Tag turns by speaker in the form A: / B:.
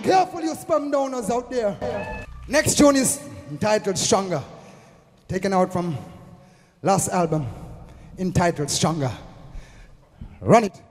A: Careful, you spam downers out there. Next tune is entitled Stronger, taken out from last album entitled Stronger. Run it.